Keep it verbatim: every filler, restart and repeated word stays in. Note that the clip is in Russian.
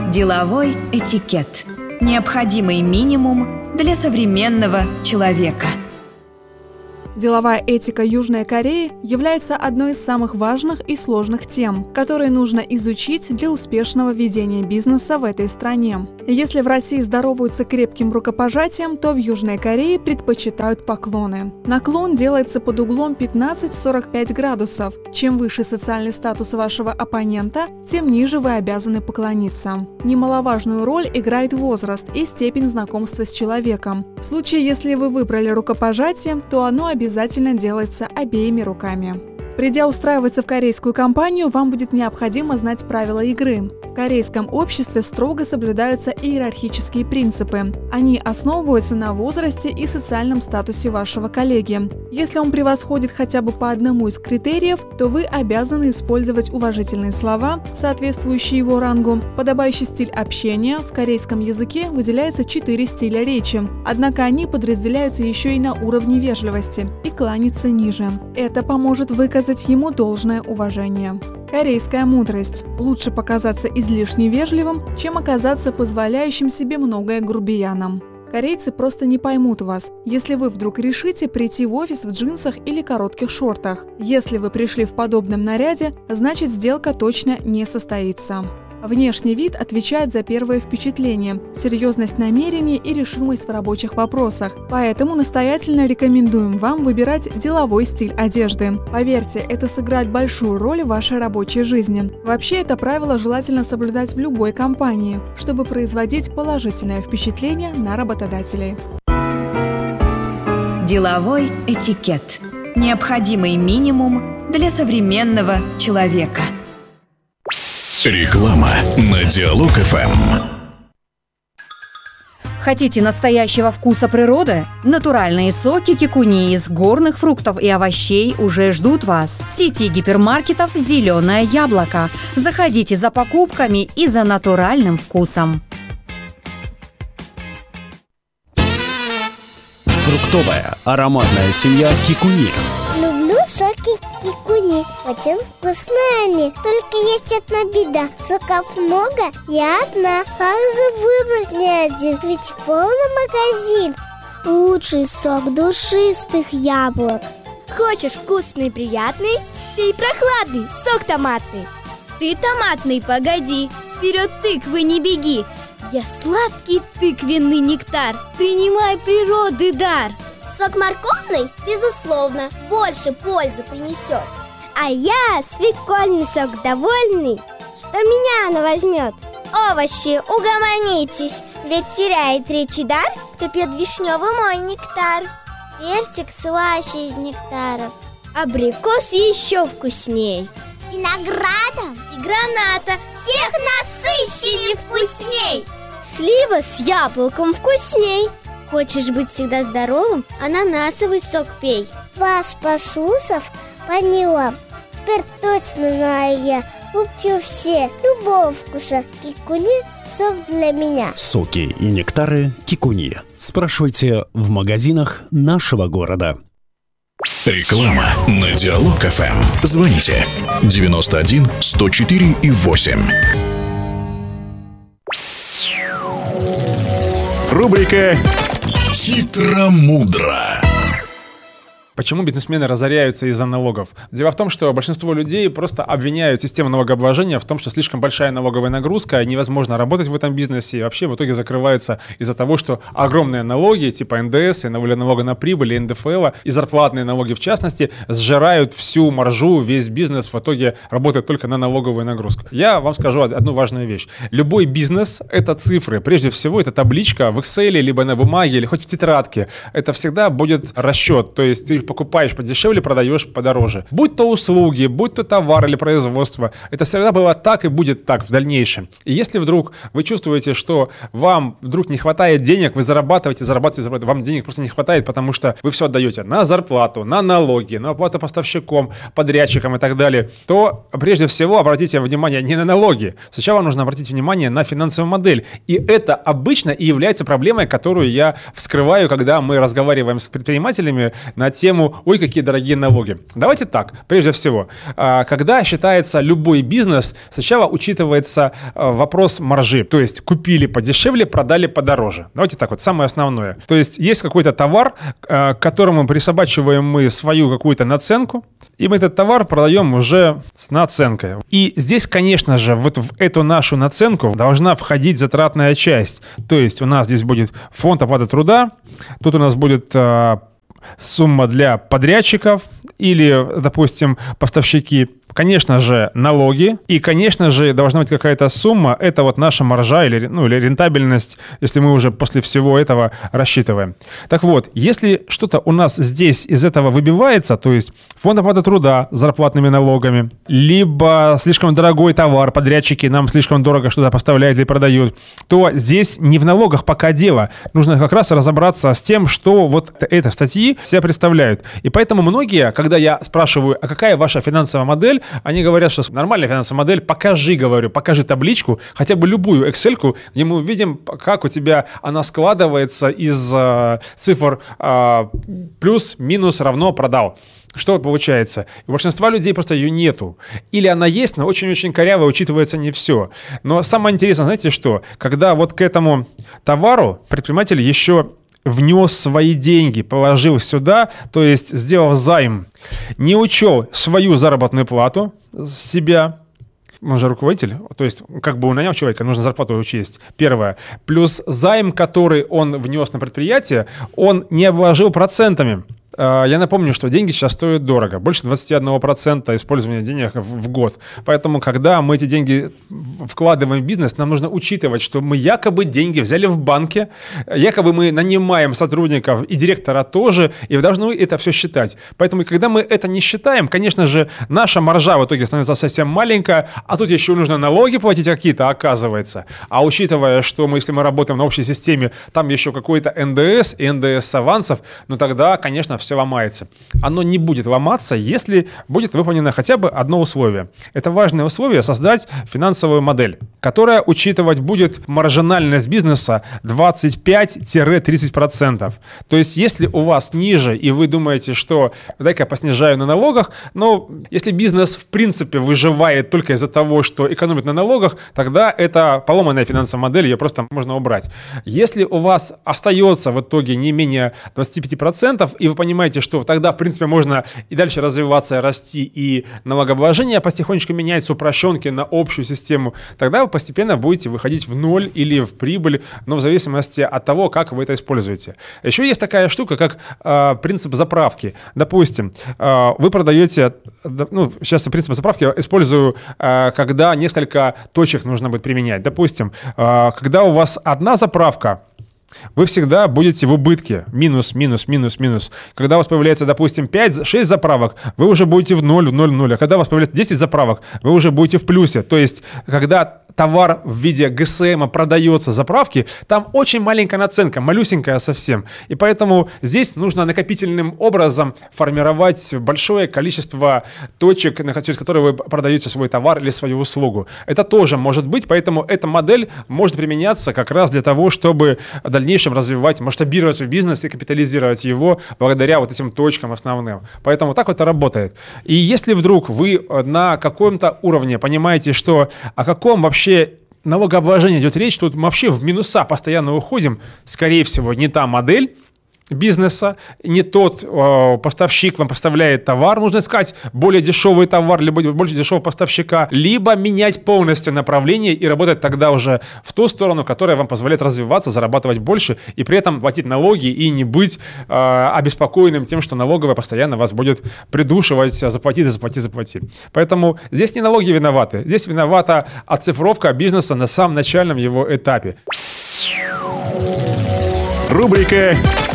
Деловой этикет. Необходимый минимум для современного человека. Деловая этика Южной Кореи является одной из самых важных и сложных тем, которые нужно изучить для успешного ведения бизнеса в этой стране. Если в России здороваются крепким рукопожатием, то в Южной Корее предпочитают поклоны. Наклон делается под углом пятнадцать сорок пять градусов. Чем выше социальный статус вашего оппонента, тем ниже вы обязаны поклониться. Немаловажную роль играет возраст и степень знакомства с человеком. В случае, если вы выбрали рукопожатие, то оно обязательно обязательно делается обеими руками. Придя устраиваться в корейскую компанию, вам будет необходимо знать правила игры. В корейском обществе строго соблюдаются иерархические принципы. Они основываются на возрасте и социальном статусе вашего коллеги. Если он превосходит хотя бы по одному из критериев, то вы обязаны использовать уважительные слова, соответствующие его рангу. Подобающий стиль общения. В корейском языке выделяется четыре стиля речи, однако они подразделяются еще и на уровне вежливости и кланяться ниже. Это поможет выказать ему должное уважение. Корейская мудрость. Лучше показаться излишне вежливым, чем оказаться позволяющим себе многое грубияном. Корейцы просто не поймут вас, если вы вдруг решите прийти в офис в джинсах или коротких шортах. Если вы пришли в подобном наряде, значит сделка точно не состоится. Внешний вид отвечает за первое впечатление, серьезность намерений и решимость в рабочих вопросах. Поэтому настоятельно рекомендуем вам выбирать деловой стиль одежды. Поверьте, это сыграет большую роль в вашей рабочей жизни. Вообще, это правило желательно соблюдать в любой компании, чтобы производить положительное впечатление на работодателей. Деловой этикет. Необходимый минимум для современного человека. Реклама на Диалог эф эм. Хотите настоящего вкуса природы? Натуральные соки кикуни из горных фруктов и овощей уже ждут вас. В сети гипермаркетов «Зеленое яблоко». Заходите за покупками и за натуральным вкусом. Фруктовая ароматная семья кикуни. Люблю соки кикуни, очень вкусные они. Только есть одна беда, соков много, я одна. Как же выбрать не один, ведь полный магазин. Лучший сок душистых яблок. Хочешь вкусный и приятный? Пей прохладный сок томатный. Ты томатный, погоди, вперед тыквы не беги. Я сладкий тыквенный нектар, принимай природы дар. Сок морковный, безусловно, больше пользы принесет. А я свекольный сок довольный, что меня она возьмет. Овощи, угомонитесь, ведь теряет речи дар, кто пьет вишневый мой нектар. Персик слаще из нектаров, абрикос еще вкусней. Виноградом и граната всех насыщеннее вкусней. Слива с яблоком вкусней. Хочешь быть всегда здоровым? Ананасовый сок пей. Вас, послушав, поняла. Теперь точно знаю я. Куплю все, любого вкуса. Кикуни – сок для меня. Соки и нектары кикуни. Спрашивайте в магазинах нашего города. Реклама на Диалог эф эм. Звоните девяносто один сто четыре и восемь. Рубрика «Хитро-мудро». Почему бизнесмены разоряются из-за налогов? Дело в том, что большинство людей просто обвиняют систему налогообложения в том, что слишком большая налоговая нагрузка, невозможно работать в этом бизнесе, и вообще в итоге закрывается из-за того, что огромные налоги, типа эн дэ эс, и налога на прибыль, и эн дэ эф эл, и зарплатные налоги в частности, сжирают всю маржу, весь бизнес в итоге работает только на налоговую нагрузку. Я вам скажу одну важную вещь. Любой бизнес – это цифры. Прежде всего, это табличка в Excel, либо на бумаге, или хоть в тетрадке. Это всегда будет расчет, то есть ты покупаешь подешевле, продаешь подороже. Будь то услуги, будь то товар или производство, это всегда было так и будет так в дальнейшем. И если вдруг вы чувствуете, что вам вдруг не хватает денег, вы зарабатываете, зарабатываете, зарабатываете, вам денег просто не хватает, потому что вы все отдаете на зарплату, на налоги, на оплату поставщикам, подрядчикам и так далее, то прежде всего обратите внимание не на налоги. Сначала нужно обратить внимание на финансовую модель. И это обычно и является проблемой, которую я вскрываю, когда мы разговариваем с предпринимателями на тему поэтому, ой, какие дорогие налоги. Давайте так, прежде всего, когда считается любой бизнес, сначала учитывается вопрос маржи, то есть купили подешевле, продали подороже. Давайте так вот, самое основное. То есть есть какой-то товар, к которому присобачиваем мы свою какую-то наценку, и мы этот товар продаем уже с наценкой. И здесь, конечно же, вот в эту нашу наценку должна входить затратная часть. То есть у нас здесь будет фонд оплаты труда, тут у нас будет э, сумма для подрядчиков или, допустим, поставщики. Конечно же, налоги. И, конечно же, должна быть какая-то сумма. Это вот наша маржа или, ну, или рентабельность, если мы уже после всего этого рассчитываем. Так вот, если что-то у нас здесь из этого выбивается, то есть фонд оплаты труда с зарплатными налогами, либо слишком дорогой товар, подрядчики нам слишком дорого что-то поставляют или продают, то здесь не в налогах пока дело. Нужно как раз разобраться с тем, что вот эти статьи себя представляют. И поэтому многие, когда я спрашиваю, а какая ваша финансовая модель, они говорят, что нормальная финансовая модель, покажи, говорю, покажи табличку, хотя бы любую Excel-ку, где мы увидим, как у тебя она складывается из э, цифр э, плюс, минус, равно, продал. Что получается? У большинства людей просто ее нету. Или она есть, но очень-очень коряво, учитывается не все. Но самое интересное, знаете что? Когда вот к этому товару предприниматель еще внес свои деньги, положил сюда, то есть сделал займ, не учел свою заработную плату с себя, он же руководитель, то есть как бы он нанял человека, нужно зарплату учесть, первое. Плюс займ, который он внес на предприятие, он не обложил процентами. Я напомню, что деньги сейчас стоят дорого, больше двадцать один процент использования денег в год. Поэтому, когда мы эти деньги вкладываем в бизнес, нам нужно учитывать, что мы якобы деньги взяли в банке, якобы мы нанимаем сотрудников и директора тоже, и вы должны это все считать. Поэтому, когда мы это не считаем, конечно же, наша маржа в итоге становится совсем маленькая, а тут еще нужно налоги платить какие-то, оказывается. А учитывая, что мы, если мы работаем на общей системе, там еще какой-то эн дэ эс и эн дэ эс авансов, ну тогда, конечно, все все ломается. Оно не будет ломаться, если будет выполнено хотя бы одно условие. Это важное условие — создать финансовую модель, которая учитывать будет маржинальность бизнеса двадцать пять - тридцать процентов. То есть, если у вас ниже, и вы думаете, что дай-ка я поснижаю на налогах, но если бизнес в принципе выживает только из-за того, что экономит на налогах, тогда это поломанная финансовая модель, ее просто можно убрать. Если у вас остается в итоге не менее двадцать пять процентов, и вы понимаете, что тогда, в принципе, можно и дальше развиваться, расти, и налогообложение потихонечку менять с упрощенки на общую систему, тогда вы постепенно будете выходить в ноль или в прибыль, но в зависимости от того, как вы это используете. Еще есть такая штука, как э, принцип заправки. Допустим, э, вы продаете, ну, сейчас я принцип заправки использую, э, когда несколько точек нужно будет применять. Допустим, э, когда у вас одна заправка, вы всегда будете в убытке. Минус, минус, минус, минус. Когда у вас появляется, допустим, пять-шесть заправок, вы уже будете в ноль, в ноль, в ноль. А когда у вас появляется десять заправок, вы уже будете в плюсе. То есть, когда товар в виде гэ эс эм продается заправки, там очень маленькая наценка, малюсенькая совсем. И поэтому здесь нужно накопительным образом формировать большое количество точек, через которые вы продаете свой товар или свою услугу. Это тоже может быть, поэтому эта модель может применяться как раз для того, чтобы в дальнейшем развивать, масштабировать свой бизнес и капитализировать его благодаря вот этим точкам основным. Поэтому так вот это работает. И если вдруг вы на каком-то уровне понимаете, что о каком вообще налогообложении идет речь, тут мы вообще в минуса постоянно уходим, скорее всего, не та модель бизнеса, не тот э, поставщик вам поставляет товар, нужно искать более дешевый товар, либо больше дешевого поставщика, либо менять полностью направление и работать тогда уже в ту сторону, которая вам позволяет развиваться, зарабатывать больше и при этом платить налоги и не быть э, обеспокоенным тем, что налоговая постоянно вас будет придушивать, заплати, заплати, заплати. Поэтому здесь не налоги виноваты, здесь виновата оцифровка бизнеса на самом начальном его этапе. Рубрика